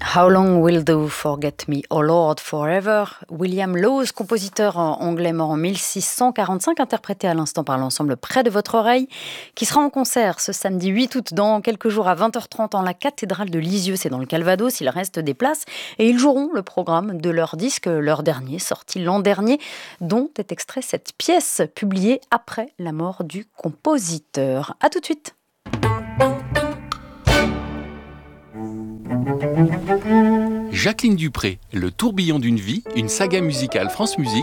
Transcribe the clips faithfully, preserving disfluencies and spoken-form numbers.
How Long Will Do Forget Me, Oh Lord Forever. William Lowes, compositeur anglais mort en mille six cent quarante-cinq, interprété à l'instant par l'ensemble Près de votre oreille, qui sera en concert ce samedi huit août dans quelques jours à vingt heures trente en la cathédrale de Lisieux, c'est dans le Calvados. Il reste des places et ils joueront le programme de leur disque, leur dernier, sorti l'an dernier, dont est extrait cette pièce publiée après la mort du compositeur. À tout de suite. Jacqueline Dupré, Le tourbillon d'une vie, une saga musicale France Musique.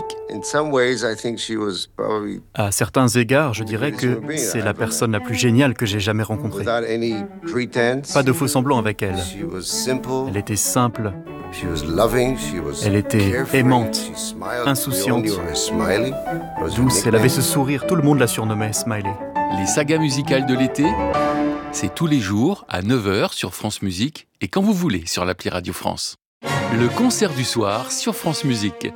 À certains égards, je dirais que c'est la personne la plus géniale que j'ai jamais rencontrée. Pas de faux semblants avec elle. Elle était simple. Elle était aimante, insouciante, douce. Elle avait ce sourire, tout le monde la surnommait Smiley. Les sagas musicales de l'été, c'est tous les jours à neuf heures sur France Musique et quand vous voulez sur l'appli Radio France. Le concert du soir sur France Musique.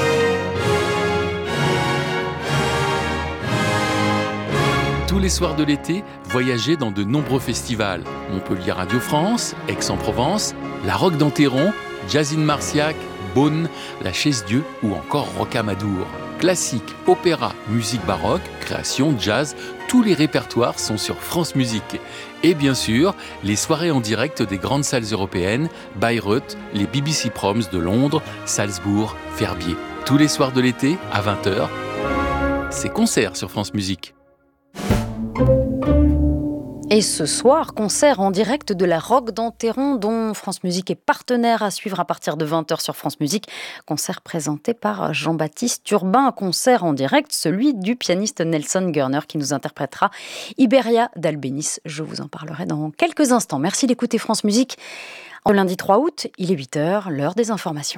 Tous les soirs de l'été, voyagez dans de nombreux festivals. Montpellier Radio France, Aix-en-Provence, la Roque d'Enterron, Jazzine Marciac, Beaune, la Chaise-Dieu ou encore Rocamadour. Classique, opéra, musique baroque, création, jazz, tous les répertoires sont sur France Musique. Et bien sûr, les soirées en direct des grandes salles européennes, Bayreuth, les B B C Proms de Londres, Salzbourg, Verbier. Tous les soirs de l'été, à vingt heures, c'est concert sur France Musique. Et ce soir, concert en direct de la Roque d'Enterron, dont France Musique est partenaire, à suivre à partir de vingt heures sur France Musique. Concert présenté par Jean-Baptiste Urbain. Concert en direct, celui du pianiste Nelson Gurner qui nous interprétera Iberia d'Albéniz. Je vous en parlerai dans quelques instants. Merci d'écouter France Musique. Le lundi trois août, il est huit heures, l'heure des informations.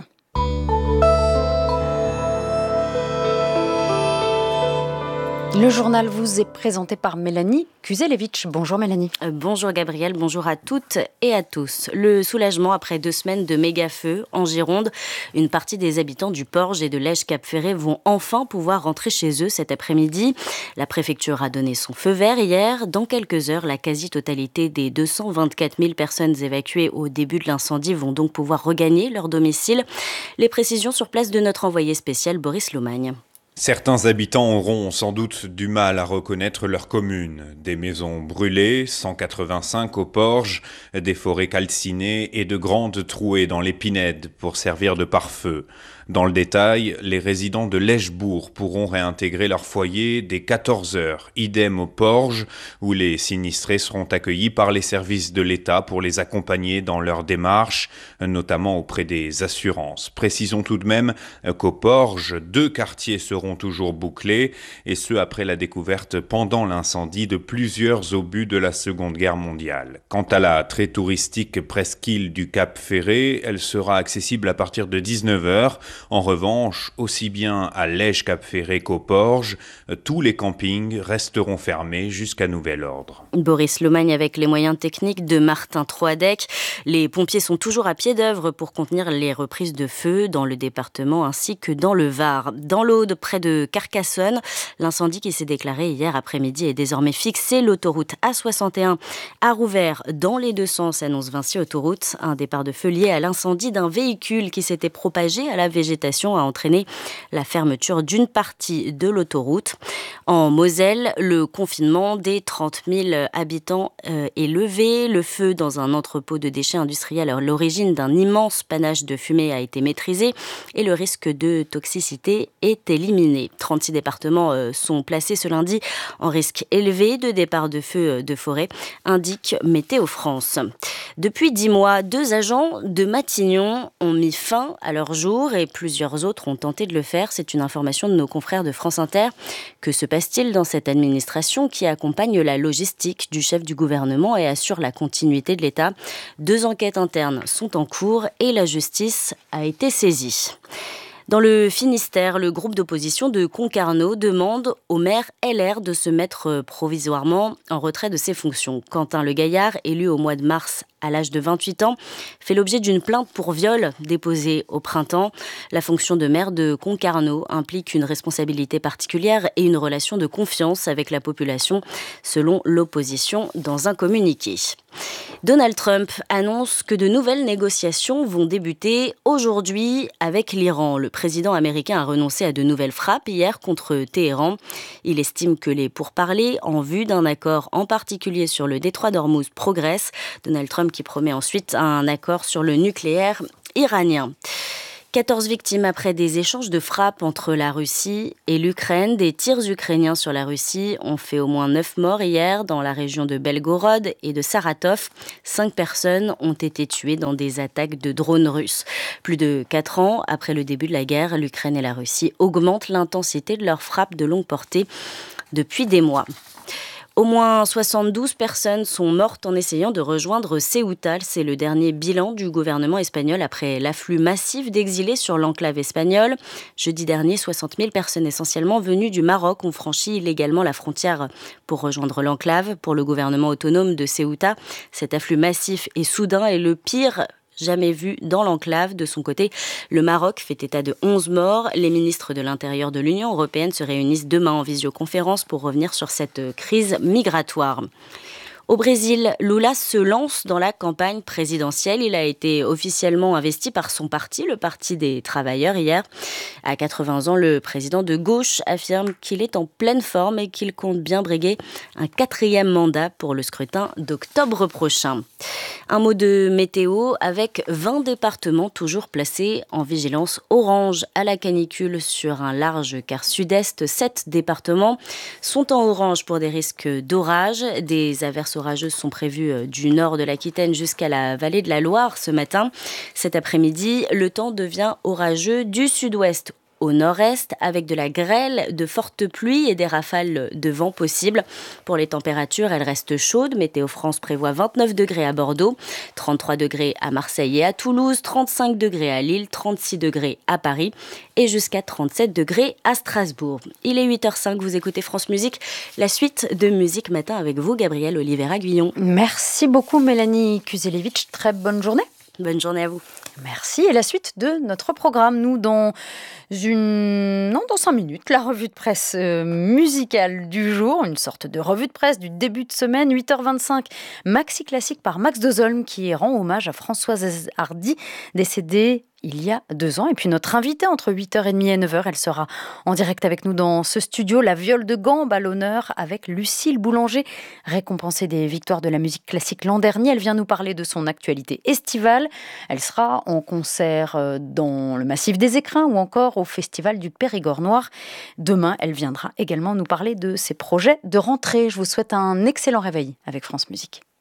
Le journal vous est présenté par Mélanie Kuzelevitch. Bonjour Mélanie. Euh, bonjour Gabriel, bonjour à toutes et à tous. Le soulagement après deux semaines de méga-feu en Gironde. Une partie des habitants du Porge et de Lège-Cap-Ferré vont enfin pouvoir rentrer chez eux cet après-midi. La préfecture a donné son feu vert hier. Dans quelques heures, la quasi-totalité des deux cent vingt-quatre mille personnes évacuées au début de l'incendie vont donc pouvoir regagner leur domicile. Les précisions sur place de notre envoyé spécial Boris Lomagne. Certains habitants auront sans doute du mal à reconnaître leur commune. Des maisons brûlées, cent quatre-vingt-cinq au Porge, des forêts calcinées et de grandes trouées dans l'Épinède pour servir de pare-feu. Dans le détail, les résidents de Lèchebourg pourront réintégrer leur foyer dès quatorze heures. Idem au Porge, où les sinistrés seront accueillis par les services de l'État pour les accompagner dans leurs démarches, notamment auprès des assurances. Précisons tout de même qu'au Porge, deux quartiers seront toujours bouclés, et ce après la découverte pendant l'incendie de plusieurs obus de la Seconde Guerre mondiale. Quant à la très touristique presqu'île du Cap Ferré, elle sera accessible à partir de dix-neuf heures. En revanche, aussi bien à Lège-Cap-Ferré qu'au Porge, tous les campings resteront fermés jusqu'à nouvel ordre. Boris Lomagne avec les moyens techniques de Martin Troadec. Les pompiers sont toujours à pied d'œuvre pour contenir les reprises de feu dans le département ainsi que dans le Var. Dans l'Aude, près de Carcassonne, l'incendie qui s'est déclaré hier après-midi est désormais fixé. L'autoroute A soixante et un a rouvert dans les deux sens, annonce Vinci Autoroute. Un départ de feu lié à l'incendie d'un véhicule qui s'était propagé à la végétation a entraîné la fermeture d'une partie de l'autoroute. En Moselle, le confinement des trente mille habitants euh, est levé. Le feu dans un entrepôt de déchets industriels à l'origine d'un immense panache de fumée a été maîtrisé et le risque de toxicité est éliminé. trente-six départements euh, sont placés ce lundi en risque élevé de départ de feu de forêt, indique Météo France. Depuis dix mois, deux agents de Matignon ont mis fin à leur jour et plusieurs autres ont tenté de le faire. C'est une information de nos confrères de France Inter. Que se passe-t-il dans cette administration qui accompagne la logistique du chef du gouvernement et assure la continuité de l'État ? Deux enquêtes internes sont en cours et la justice a été saisie. Dans le Finistère, le groupe d'opposition de Concarneau demande au maire L R de se mettre provisoirement en retrait de ses fonctions. Quentin Le Gaillard, élu au mois de mars à l'âge de vingt-huit ans, fait l'objet d'une plainte pour viol déposée au printemps. La fonction de maire de Concarneau implique une responsabilité particulière et une relation de confiance avec la population, selon l'opposition dans un communiqué. Donald Trump annonce que de nouvelles négociations vont débuter aujourd'hui avec l'Iran. Le président américain a renoncé à de nouvelles frappes hier contre Téhéran. Il estime que les pourparlers en vue d'un accord, en particulier sur le détroit d'Ormuz, progressent. Donald Trump qui promet ensuite un accord sur le nucléaire iranien. quatorze victimes après des échanges de frappes entre la Russie et l'Ukraine. Des tirs ukrainiens sur la Russie ont fait au moins neuf morts hier dans la région de Belgorod et de Saratov. Cinq personnes ont été tuées dans des attaques de drones russes. Plus de quatre ans après le début de la guerre, l'Ukraine et la Russie augmentent l'intensité de leurs frappes de longue portée depuis des mois. Au moins soixante-douze personnes sont mortes en essayant de rejoindre Ceuta. C'est le dernier bilan du gouvernement espagnol après l'afflux massif d'exilés sur l'enclave espagnole. Jeudi dernier, soixante mille personnes essentiellement venues du Maroc ont franchi illégalement la frontière pour rejoindre l'enclave. Pour le gouvernement autonome de Ceuta, cet afflux massif et soudain est le pire jamais vu dans l'enclave. De son côté, le Maroc fait état de onze morts. Les ministres de l'Intérieur de l'Union européenne se réunissent demain en visioconférence pour revenir sur cette crise migratoire. Au Brésil, Lula se lance dans la campagne présidentielle. Il a été officiellement investi par son parti, le Parti des Travailleurs, hier. À quatre-vingts ans, le président de gauche affirme qu'il est en pleine forme et qu'il compte bien briguer un quatrième mandat pour le scrutin d'octobre prochain. Un mot de météo avec vingt départements toujours placés en vigilance orange à la canicule sur un large quart sud-est. sept départements sont en orange pour des risques d'orage. Des averses orageuses sont prévues du nord de l'Aquitaine jusqu'à la vallée de la Loire ce matin. Cet après-midi, le temps devient orageux du sud-ouest au nord-est, avec de la grêle, de fortes pluies et des rafales de vent possibles. Pour les températures, elles restent chaudes. Météo France prévoit vingt-neuf degrés à Bordeaux, trente-trois degrés à Marseille et à Toulouse, trente-cinq degrés à Lille, trente-six degrés à Paris et jusqu'à trente-sept degrés à Strasbourg. Il est huit heures cinq, vous écoutez France Musique. La suite de Musique Matin avec vous, Gabrielle Olivera-Guillon. Merci beaucoup, Mélanie Kuzelevitch. Très bonne journée. Bonne journée à vous. Merci. Et la suite de notre programme, nous, dans une... non, dans cinq minutes, la revue de presse euh, musicale du jour, une sorte de revue de presse du début de semaine, huit heures vingt-cinq, Maxi Classique par Max Dozolm, qui rend hommage à Françoise Hardy, décédée il y a deux ans. Et puis notre invitée entre huit heures trente et neuf heures, elle sera en direct avec nous dans ce studio. La viole de gambe à l'honneur avec Lucille Boulanger, récompensée des victoires de la musique classique l'an dernier. Elle vient nous parler de son actualité estivale. Elle sera en concert dans le Massif des Écrins ou encore au Festival du Périgord Noir. Demain, elle viendra également nous parler de ses projets de rentrée. Je vous souhaite un excellent réveil avec France Musique.